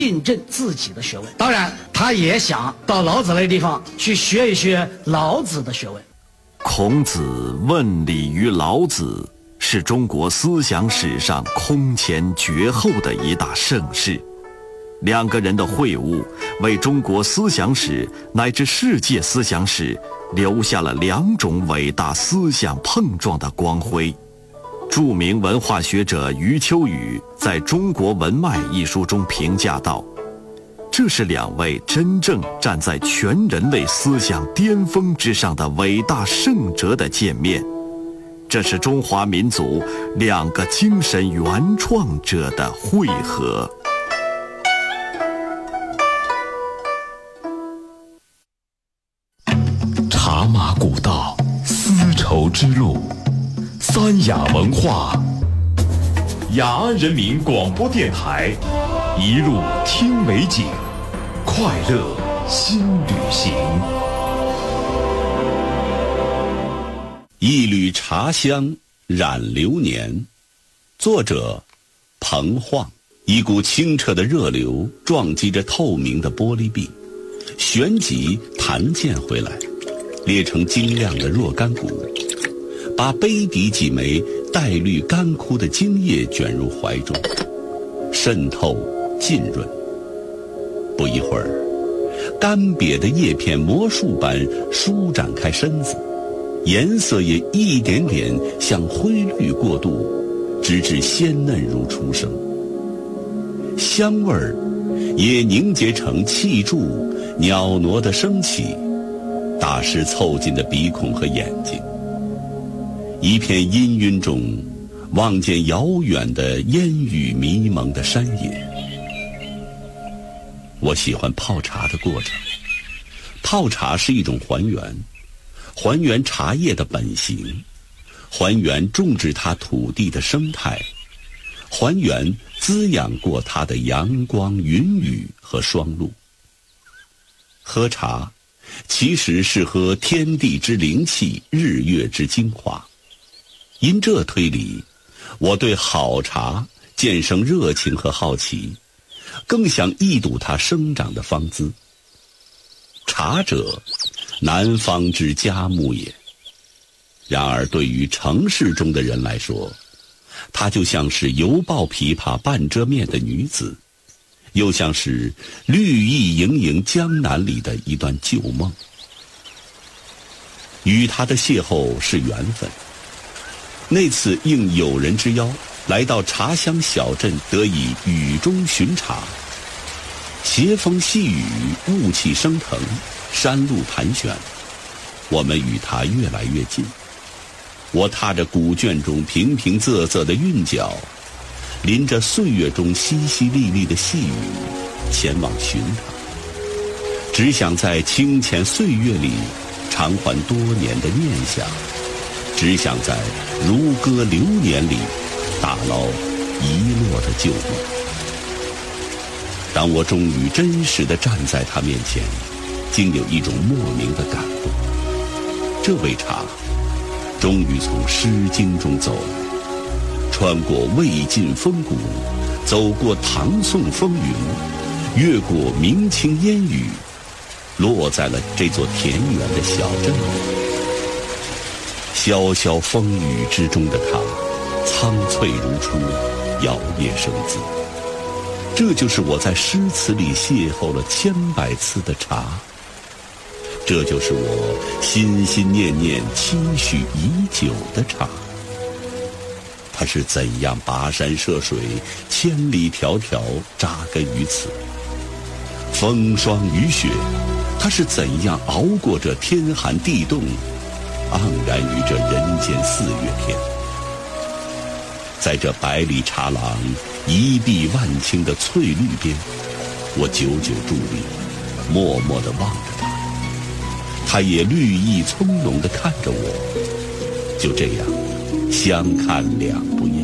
印证自己的学问。当然，他也想到老子那地方去学一学老子的学问。 孔子问礼于老子，是中国思想史上空前绝后的一大盛事。两个人的会晤，为中国思想史乃至世界思想史留下了两种伟大思想碰撞的光辉。著名文化学者余秋雨在《中国文脉》一书中评价道，这是两位真正站在全人类思想巅峰之上的伟大圣哲的见面，这是中华民族两个精神原创者的汇合。 茶马古道，丝绸之路，三雅文化，雅安人民广播电台，一路听美景，快乐新旅行。 一缕茶香染流年，作者彭晃。一股清澈的热流撞击着透明的玻璃壁，旋即弹溅回来，裂成晶亮的若干股，把杯底几枚带绿干枯的茎叶卷入怀中，渗透浸润。不一会儿，干瘪的叶片魔术般舒展开身子，颜色也一点点向灰绿过渡，直至鲜嫩如初生。香味儿也凝结成气柱，袅娜的升起，大师凑近的鼻孔和眼睛。一片氤氲中，望见遥远的烟雨迷蒙的山野。我喜欢泡茶的过程。泡茶是一种还原，还原茶叶的本形，还原种植它土地的生态，还原滋养过它的阳光、云雨和霜露。喝茶其实是喝天地之灵气，日月之精华。因这推理，我对好茶渐生热情和好奇，更想一睹它生长的芳姿。茶者，南方之佳木也。然而对于城市中的人来说，它就像是犹抱琵琶半遮面的女子，又像是绿意盈盈江南里的一段旧梦。与他的邂逅是缘分。那次应友人之邀，来到茶乡小镇，得以雨中寻茶。斜风细雨，雾气升腾，山路盘旋，我们与他越来越近。我踏着古卷中平平仄仄的韵脚，淋着岁月中淅淅沥沥的细雨，前往寻他。只想在清浅岁月里偿还多年的念想，只想在如歌流年里打捞遗落的旧梦。当我终于真实地站在他面前，竟有一种莫名的感动。这杯茶终于从诗经中走来，穿过魏晋风骨，走过唐宋风云，越过明清烟雨，落在了这座田园的小镇里。潇潇风雨之中的它，苍翠如初，摇曳生姿。这就是我在诗词里邂逅了千百次的茶，这就是我心心念念期许已久的茶。它是怎样跋山涉水，千里迢迢扎根于此？风霜雨雪，它是怎样熬过这天寒地冻，盎然于这人间四月天？在这百里茶廊一碧万顷的翠绿边，我久久伫立，默默地望着它，它也绿意葱茏地看着我，就这样相看两不厌。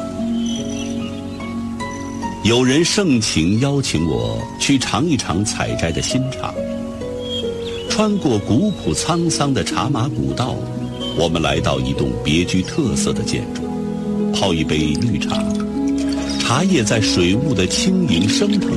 有人盛情邀请我去尝一尝采摘的新茶。穿过古朴沧桑的茶马古道，我们来到一栋别具特色的建筑，泡一杯绿茶。茶叶在水雾的轻盈升腾